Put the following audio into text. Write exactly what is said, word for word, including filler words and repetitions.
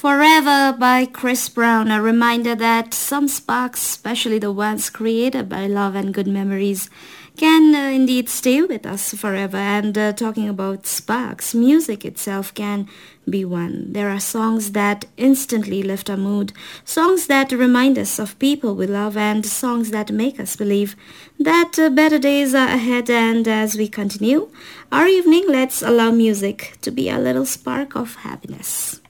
Forever by Chris Brown, a reminder that some sparks, especially the ones created by love and good memories, can uh, indeed stay with us forever. And uh, talking about sparks, music itself can be one. There are songs that instantly lift our mood, songs that remind us of people we love, and songs that make us believe that uh, better days are ahead. And as we continue our evening, let's allow music to be a little spark of happiness.